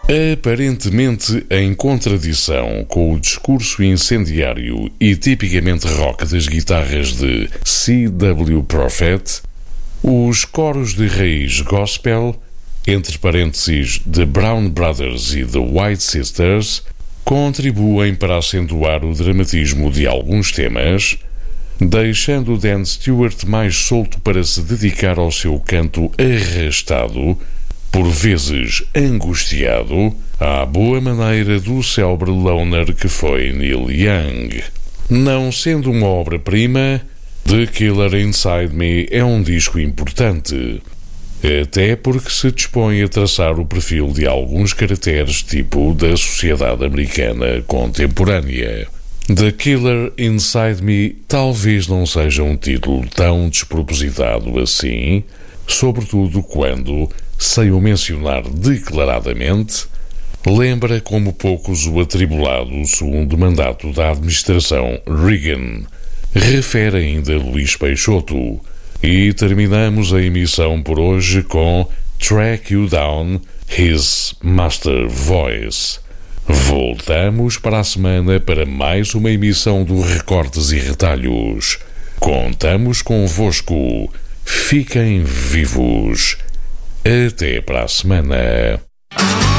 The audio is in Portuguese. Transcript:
Aparentemente em contradição com o discurso incendiário e tipicamente rock das guitarras de C.W. Prophet, os coros de raiz gospel, entre parênteses The Brown Brothers e The White Sisters, contribuem para acentuar o dramatismo de alguns temas, deixando Dan Stewart mais solto para se dedicar ao seu canto arrastado, por vezes angustiado, à boa maneira do célebre loner que foi Neil Young. Não sendo uma obra-prima, The Killer Inside Me é um disco importante, até porque se dispõe a traçar o perfil de alguns caracteres tipo da sociedade americana contemporânea. The Killer Inside Me talvez não seja um título tão despropositado assim, sobretudo quando, sem o mencionar declaradamente, lembra como poucos o atribulado segundo mandato da administração Reagan, refere ainda Luís Peixoto, e terminamos a emissão por hoje com Track You Down, His Master Voice. Voltamos para a semana para mais uma emissão do Recortes e Retalhos. Contamos convosco. Fiquem vivos. Até para a semana.